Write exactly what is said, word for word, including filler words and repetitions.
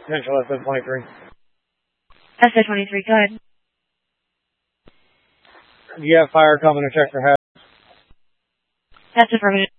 Potential S O twenty-three. S O twenty-three, go ahead. Do you have fire coming to check for hazards? That's affirmative.